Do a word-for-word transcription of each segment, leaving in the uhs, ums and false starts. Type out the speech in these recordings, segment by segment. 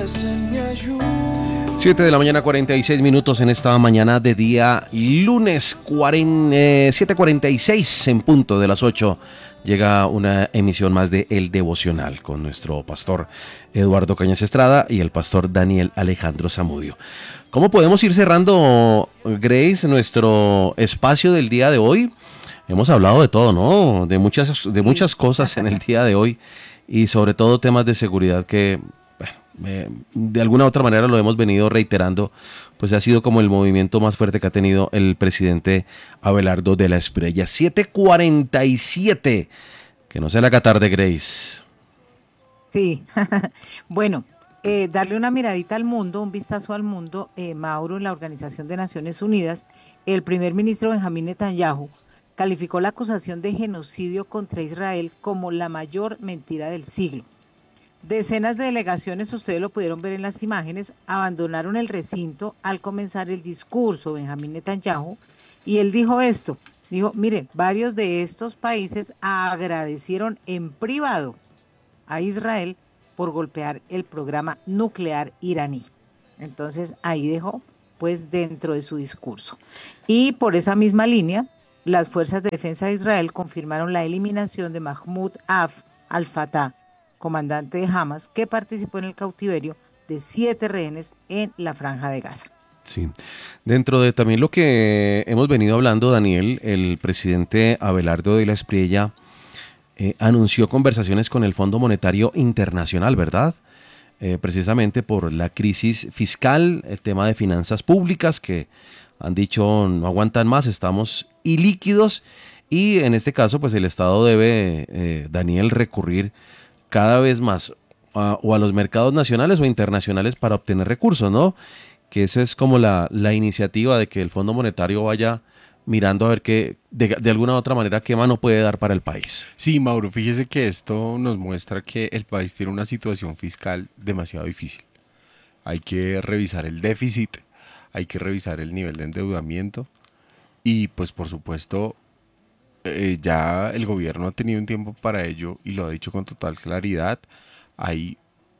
siete de la mañana, cuarenta y seis minutos en esta mañana de día lunes, siete cuarenta y seis en punto de las ocho. Llega una emisión más de El Devocional con nuestro pastor Eduardo Cañas Estrada y el pastor Daniel Alejandro Zamudio. ¿Cómo podemos ir cerrando, Grace, nuestro espacio del día de hoy? Hemos hablado de todo, ¿no? De muchas, de muchas cosas en el día de hoy y sobre todo temas de seguridad que... Eh, de alguna u otra manera lo hemos venido reiterando, pues ha sido como el movimiento más fuerte que ha tenido el presidente Abelardo de la Espriella. siete cuarenta y siete, que no se le haga tarde, Grace. Sí, bueno, eh, darle una miradita al mundo, un vistazo al mundo, eh, Mauro, en la Organización de Naciones Unidas, el primer ministro Benjamín Netanyahu calificó la acusación de genocidio contra Israel como la mayor mentira del siglo. Decenas de delegaciones, ustedes lo pudieron ver en las imágenes, abandonaron el recinto al comenzar el discurso de Benjamín Netanyahu y él dijo esto, dijo, mire, varios de estos países agradecieron en privado a Israel por golpear el programa nuclear iraní. Entonces ahí dejó, pues dentro de su discurso. Y por esa misma línea, las fuerzas de defensa de Israel confirmaron la eliminación de Mahmoud Af al-Fatah, comandante de Hamas, que participó en el cautiverio de siete rehenes en la Franja de Gaza. Sí, dentro de también lo que hemos venido hablando, Daniel, el presidente Abelardo de la Espriella eh, anunció conversaciones con el Fondo Monetario Internacional, ¿verdad? Eh, precisamente por la crisis fiscal, el tema de finanzas públicas, que han dicho no aguantan más, estamos ilíquidos, y en este caso, pues el Estado debe, eh, Daniel, recurrir cada vez más a, o a los mercados nacionales o internacionales para obtener recursos, ¿no? Que esa es como la, la iniciativa de que el Fondo Monetario vaya mirando a ver qué, de, de alguna u otra manera, qué mano puede dar para el país. Sí, Mauro, fíjese que esto nos muestra que el país tiene una situación fiscal demasiado difícil. Hay que revisar el déficit, hay que revisar el nivel de endeudamiento y pues por supuesto eh, ya el gobierno ha tenido un tiempo para ello y lo ha dicho con total claridad. Hay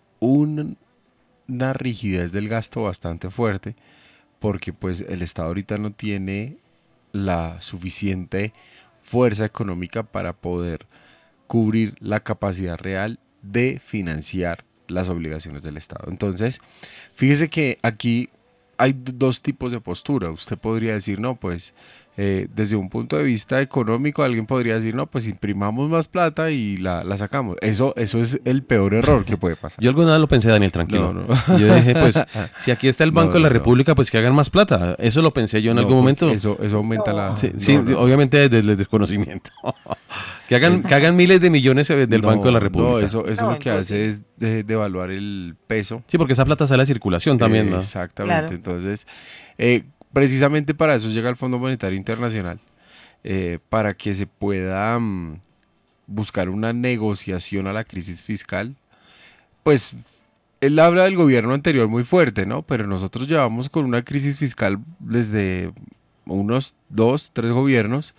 un, una rigidez del gasto bastante fuerte porque pues el Estado ahorita no tiene la suficiente fuerza económica para poder cubrir la capacidad real de financiar las obligaciones del Estado. Entonces, fíjese que aquí hay dos tipos de postura. Usted podría decir, no, pues eh, desde un punto de vista económico alguien podría decir, no, pues imprimamos más plata y la, la sacamos. Eso, eso es el peor error que puede pasar. Yo alguna vez lo pensé, Daniel, tranquilo. No, no. Yo dije, pues, si aquí está el Banco No, de la no, República, pues que hagan más plata. Eso lo pensé yo en no, algún momento. Eso, eso aumenta la... Sí, no, sí, no. obviamente desde el desconocimiento. que, hagan, que hagan miles de millones del No, Banco de la República. No, eso, eso No, lo que hace es de- devaluar el peso. Sí, porque esa plata sale a circulación también, Eh, ¿no? Exactamente. Claro. Entonces, eh, precisamente para eso llega el Fondo Monetario Internacional, eh, para que se pueda mm, buscar una negociación a la crisis fiscal. Pues él habla del gobierno anterior muy fuerte, ¿no? Pero nosotros llevamos con una crisis fiscal desde unos dos, tres gobiernos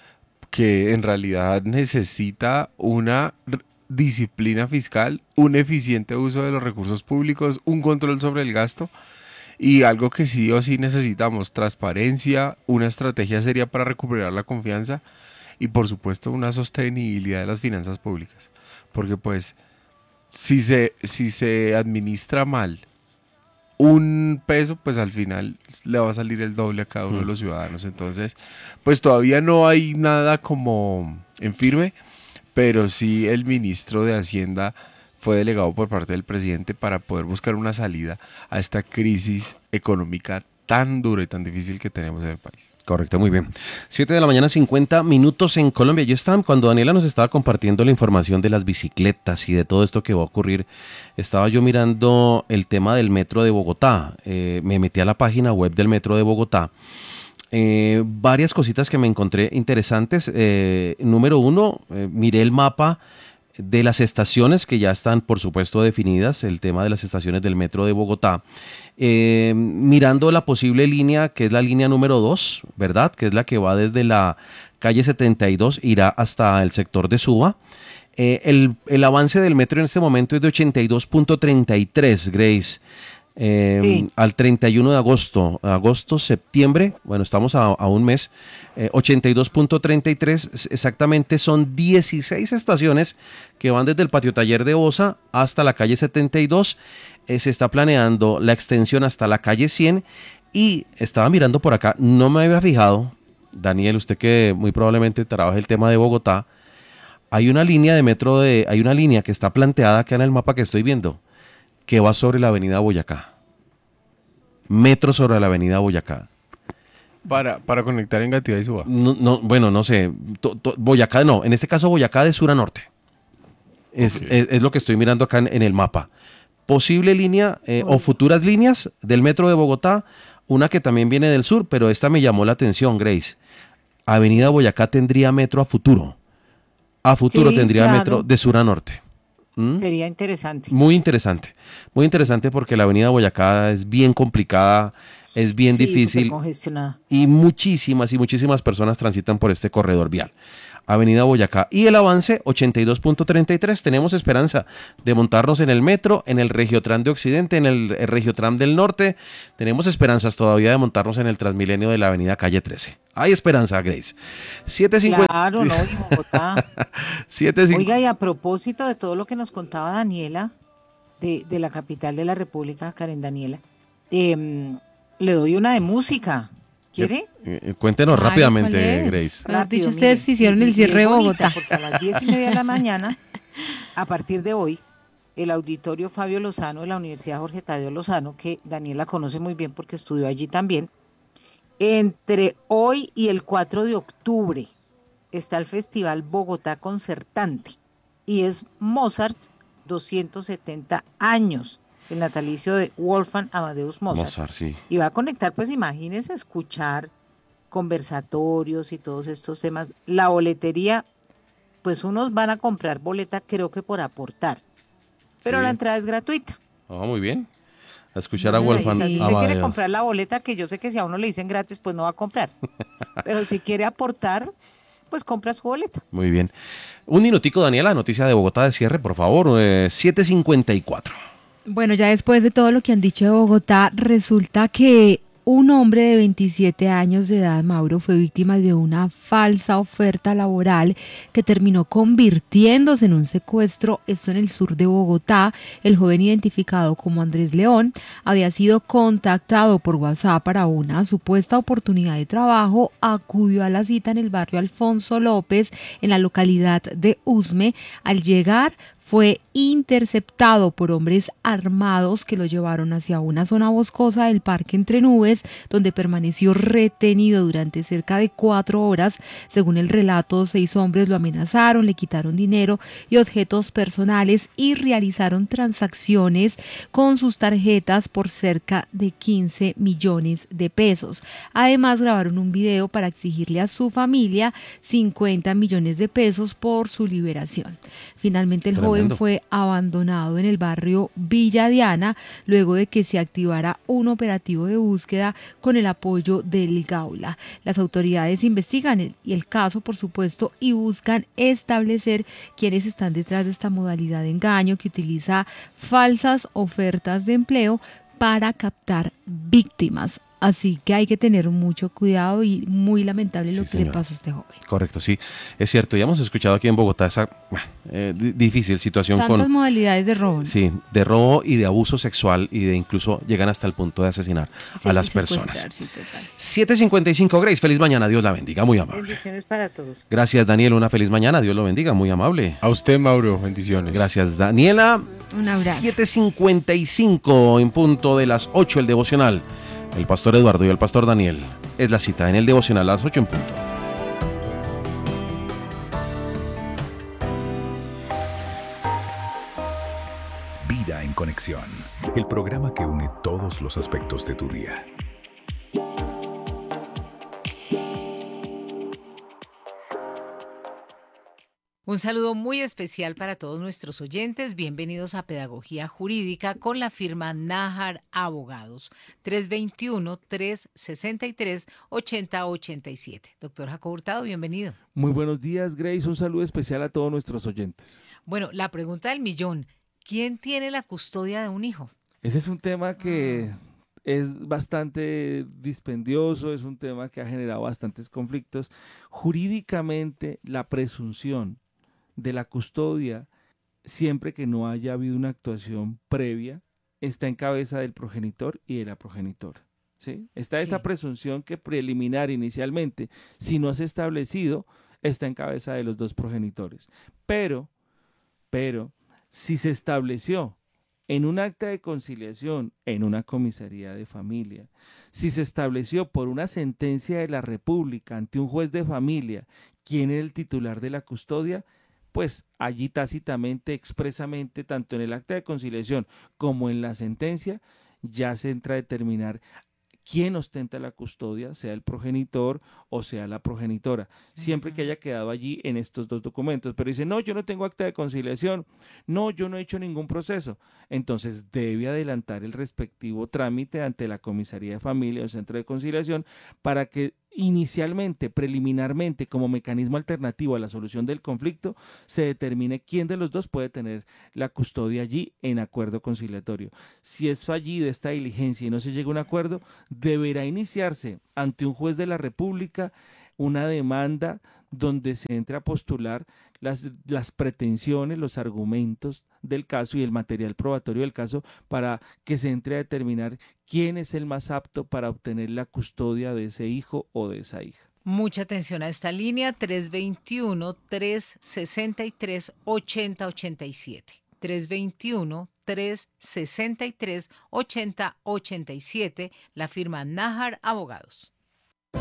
que en realidad necesita una r- disciplina fiscal, un eficiente uso de los recursos públicos, un control sobre el gasto y algo que sí o sí necesitamos, transparencia, una estrategia seria para recuperar la confianza y por supuesto una sostenibilidad de las finanzas públicas. Porque pues si se, si se administra mal un peso, pues al final le va a salir el doble a cada uno de los ciudadanos. Entonces, pues todavía no hay nada como en firme, pero sí el ministro de Hacienda fue delegado por parte del presidente para poder buscar una salida a esta crisis económica tan dura y tan difícil que tenemos en el país. Correcto, muy bien. siete de la mañana, cincuenta minutos en Colombia. Yo estaba, cuando Daniela nos estaba compartiendo la información de las bicicletas y de todo esto que va a ocurrir, estaba yo mirando el tema del metro de Bogotá. Eh, me metí a la página web del metro de Bogotá. Eh, varias cositas que me encontré interesantes. Eh, número uno, eh, miré el mapa de las estaciones que ya están, por supuesto, definidas, el tema de las estaciones del metro de Bogotá, eh, mirando la posible línea, que es la línea número dos, ¿verdad? Que es la que va desde la calle setenta y dos, irá hasta el sector de Suba. Eh, el, el avance del metro en este momento es de ochenta y dos punto treinta y tres, Grace. Eh, Sí. Al treinta y uno de agosto, agosto, septiembre, bueno, estamos a, a un mes, eh, ochenta y dos punto treinta y tres, exactamente son dieciséis estaciones que van desde el patio taller de Osa hasta la calle setenta y dos. Eh, se está planeando la extensión hasta la calle cien y estaba mirando por acá, no me había fijado, Daniel, usted que muy probablemente trabaja el tema de Bogotá, hay una línea de metro, de, hay una línea que está planteada acá en el mapa que estoy viendo, que va sobre la avenida Boyacá. Metro sobre la avenida Boyacá. Para, para conectar Engativá y Suba. No, no, bueno, no sé. To, to, Boyacá, no. En este caso, Boyacá de sur a norte. Es, Ok. es, es lo que estoy mirando acá en, en el mapa. Posible línea eh, o futuras líneas del metro de Bogotá. Una que también viene del sur, pero esta me llamó la atención, Grace. Avenida Boyacá tendría metro a futuro. A futuro Sí, tendría claro. metro de sur a norte. ¿Mm? Sería interesante. Muy interesante, muy interesante porque la avenida Boyacá es bien complicada, es bien Sí, difícil súper congestionada. y muchísimas y muchísimas personas transitan por este corredor vial. Avenida Boyacá. Y el avance ochenta y dos punto treinta y tres. Tenemos esperanza de montarnos en el metro, en el Regiotram de Occidente, en el, el Regiotram del Norte. Tenemos esperanzas todavía de montarnos en el Transmilenio de la avenida Calle trece. Hay esperanza, Grace. siete cincuenta. Claro, ¿no? Y Bogotá. siete cincuenta. Oiga, y a propósito de todo lo que nos contaba Daniela, de, de la capital de la República, Karen Daniela, em, le doy una de música. ¿Quiere? Eh, Cuéntenos Claro, rápidamente, ¿cuál es? Grace. Mejor Rápido, dicho, ustedes mire, hicieron y- el y cierre es de bonita, Bogotá. Porque a las diez y media de la mañana, a partir de hoy, el auditorio Fabio Lozano de la Universidad Jorge Tadeo Lozano, que Daniela conoce muy bien porque estudió allí también, entre hoy y el cuatro de octubre está el Festival Bogotá Concertante y es Mozart doscientos setenta años, el natalicio de Wolfgang Amadeus Mozart. Mozart, sí. Y va a conectar, pues imagínense escuchar conversatorios y todos estos temas. La boletería, pues unos van a comprar boleta creo que por aportar, pero Sí. la entrada es gratuita. Ah, muy bien. A escuchar a Entonces, ahí Wolfgang está. Si usted quiere Amadeus. comprar la boleta, que yo sé que si a uno le dicen gratis, pues no va a comprar. Pero si quiere aportar, pues compra su boleta. Muy bien. Un minutico, Daniela, noticia de Bogotá de cierre, por favor. Eh, siete cincuenta y cuatro. Bueno, ya después de todo lo que han dicho de Bogotá, resulta que un hombre de veintisiete años de edad, Mauro, fue víctima de una falsa oferta laboral que terminó convirtiéndose en un secuestro, esto en el sur de Bogotá. El joven, identificado como Andrés León, había sido contactado por WhatsApp para una supuesta oportunidad de trabajo, acudió a la cita en el barrio Alfonso López, en la localidad de Usme. Al llegar, fue interceptado por hombres armados que lo llevaron hacia una zona boscosa del Parque Entre Nubes, donde permaneció retenido durante cerca de cuatro horas. Según el relato, seis hombres lo amenazaron, le quitaron dinero y objetos personales y realizaron transacciones con sus tarjetas por cerca de quince millones de pesos. Además, grabaron un video para exigirle a su familia cincuenta millones de pesos por su liberación. Finalmente, el Tremendo. joven fue abandonado en el barrio Villa Diana luego de que se activara un operativo de búsqueda con el apoyo del Gaula. Las autoridades investigan el, el caso, por supuesto, y buscan establecer quiénes están detrás de esta modalidad de engaño que utiliza falsas ofertas de empleo para captar víctimas. Así que hay que tener mucho cuidado y muy lamentable lo Sí, que señora. le pasó a este joven. Correcto, sí. Es cierto, ya hemos escuchado aquí en Bogotá esa eh, di- difícil situación Tantas con... modalidades de robo. ¿no? Sí, de robo y de abuso sexual y de incluso llegan hasta el punto de asesinar Sí, a las y personas. secuestrar, sí, total. siete cincuenta y cinco, Grace, feliz mañana, Dios la bendiga, muy amable. Bendiciones para todos. Gracias, Daniel, una feliz mañana, Dios lo bendiga, muy amable. A usted, Mauro, bendiciones. Gracias, Daniela. Un abrazo. siete cincuenta y cinco en punto de las ocho, el devocional. El pastor Eduardo y el pastor Daniel. Es la cita en el devocional a las ocho en punto. Vida en Conexión, el programa que une todos los aspectos de tu día. Un saludo muy especial para todos nuestros oyentes. Bienvenidos a Pedagogía Jurídica con la firma Nájar Abogados. tres dos uno, tres seis tres, ocho cero ocho siete. Doctor Jacobo Hurtado, bienvenido. Muy buenos días, Grace. Un saludo especial a todos nuestros oyentes. Bueno, la pregunta del millón. ¿Quién tiene la custodia de un hijo? Ese es un tema que es bastante dispendioso, es un tema que ha generado bastantes conflictos. Jurídicamente, la presunción de la custodia, siempre que no haya habido una actuación previa, está en cabeza del progenitor y de la progenitora, ¿sí? Está esa Sí. presunción que preliminar inicialmente, si no se ha establecido, está en cabeza de los dos progenitores. Pero, pero, si se estableció en un acta de conciliación, en una comisaría de familia, si se estableció por una sentencia de la República ante un juez de familia quién es el titular de la custodia, pues allí tácitamente, expresamente, tanto en el acta de conciliación como en la sentencia, ya se entra a determinar quién ostenta la custodia, sea el progenitor o sea la progenitora, siempre que haya quedado allí en estos dos documentos. Pero dice, no, yo no tengo acta de conciliación, no, yo no he hecho ningún proceso. Entonces debe adelantar el respectivo trámite ante la comisaría de familia o centro de conciliación para que inicialmente, preliminarmente, como mecanismo alternativo a la solución del conflicto, se determine quién de los dos puede tener la custodia allí en acuerdo conciliatorio. Si es fallida esta diligencia y no se llega a un acuerdo, deberá iniciarse ante un juez de la República una demanda donde se entre a postular las, las pretensiones, los argumentos del caso y el material probatorio del caso para que se entre a determinar quién es el más apto para obtener la custodia de ese hijo o de esa hija. Mucha atención a esta línea, tres dos uno, tres seis tres, ocho cero ocho siete. tres dos uno, tres seis tres, ocho cero ocho siete, la firma Nájar Abogados.